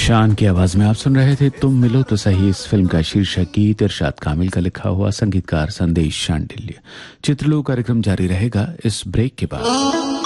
शान की आवाज में आप सुन रहे थे तुम मिलो तो सही। इस फिल्म का शीर्षक गीत इरशाद कामिल का लिखा हुआ, संगीतकार संदेश शांडिल्य। चित्रलोक कार्यक्रम जारी रहेगा इस ब्रेक के बाद।